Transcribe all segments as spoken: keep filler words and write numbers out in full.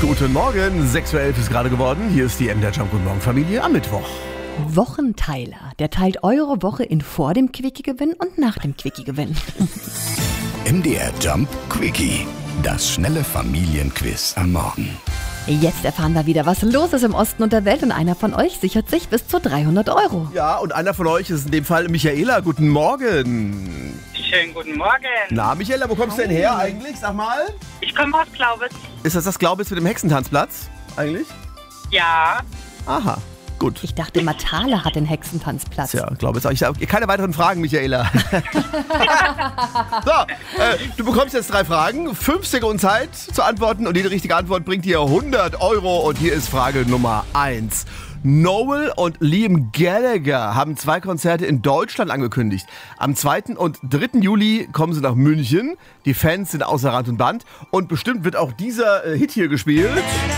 Guten Morgen, sechs Uhr elf ist gerade geworden. Hier ist die M D R Jump Guten Morgen Familie am Mittwoch. Wochenteiler, der teilt eure Woche in vor dem Quickie-Gewinn und nach dem Quickie-Gewinn. M D R Jump Quickie, das schnelle Familienquiz am Morgen. Jetzt erfahren wir wieder, was los ist im Osten und der Welt, und einer von euch sichert sich bis zu dreihundert Euro. Ja, und einer von euch ist in dem Fall Michaela. Guten Morgen. Schönen guten Morgen. Na, Michaela, wo kommst du denn her eigentlich? Sag mal. Ich komme aus Glaubitz. Ist das das Glaubitz mit dem Hexentanzplatz eigentlich? Ja. Aha, gut. Ich dachte, Matale hat den Hexentanzplatz. Ja, Glaubitz. Ich sag, keine weiteren Fragen, Michaela. So, äh, du bekommst jetzt drei Fragen, fünf Sekunden Zeit zu antworten, und jede richtige Antwort bringt dir hundert Euro. Und hier ist Frage Nummer eins. Noel und Liam Gallagher haben zwei Konzerte in Deutschland angekündigt. Am zweiten und dritten Juli kommen sie nach München. Die Fans sind außer Rand und Band. Und bestimmt wird auch dieser äh, Hit hier gespielt.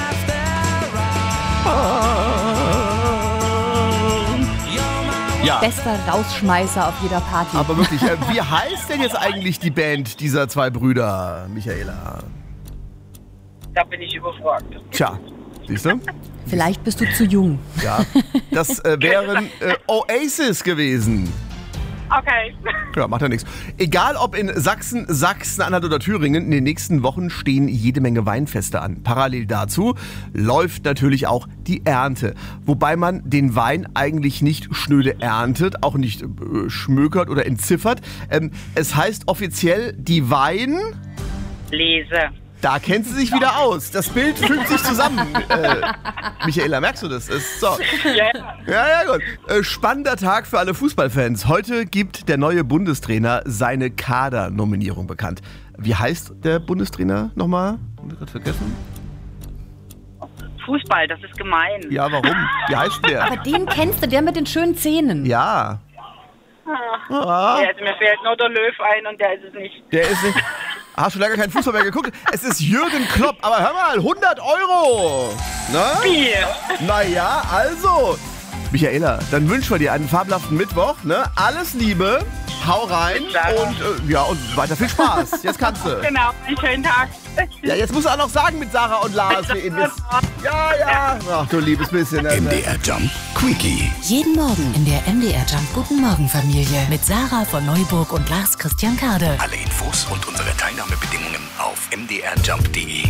Ja. Bester Rausschmeißer auf jeder Party. Aber wirklich, äh, wie heißt denn jetzt eigentlich die Band dieser zwei Brüder, Michaela? Da bin ich überfragt. Tja, siehst du? Vielleicht bist du zu jung. Ja, das äh, wären äh, Oasis gewesen. Okay. Ja, macht ja nichts. Egal ob in Sachsen, Sachsen-Anhalt oder Thüringen, in den nächsten Wochen stehen jede Menge Weinfeste an. Parallel dazu läuft natürlich auch die Ernte. Wobei man den Wein eigentlich nicht schnöde erntet, auch nicht äh, schmökert oder entziffert. Ähm, es heißt offiziell die Wein... Lese. Da kennt sie sich wieder aus. Das Bild fügt sich zusammen. Äh, Michaela, merkst du das? Ist so. Ja. Ja, ja, gut. Äh, spannender Tag für alle Fußballfans. Heute gibt der neue Bundestrainer seine Kadernominierung bekannt. Wie heißt der Bundestrainer nochmal? Haben wir gerade vergessen? Fußball, das ist gemein. Ja, warum? Wie heißt der? Aber den kennst du, der mit den schönen Zähnen. Ja. Ah. Ah, Ja, also mir fällt nur der Löw ein und der ist es nicht. der ist nicht... Hast du lange keinen Fußball mehr geguckt? Es ist Jürgen Klopp. Aber hör mal, hundert Euro. Na? Bier. Naja, also. Michaela, dann wünschen wir dir einen fabelhaften Mittwoch. Ne? Alles Liebe, hau rein und äh, ja, und weiter viel Spaß. Jetzt kannst du. Genau, einen schönen Tag. Ja, jetzt musst du auch noch sagen mit Sarah und Lars. Wie ihr wisst. Ja, ja. Ach, du liebes bisschen. Ne? M D R Jump Quickie. Jeden Morgen in der M D R Jump Guten Morgen Familie mit Sarah von Neuburg und Lars Christian Kade. Alle Infos und unsere Teilnahmebedingungen auf m d r jump punkt d e.